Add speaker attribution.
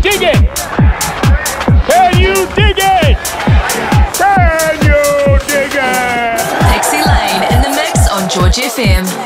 Speaker 1: dig it? Can you dig it? Can you dig it?
Speaker 2: Pixie Lane in the mix on George FM.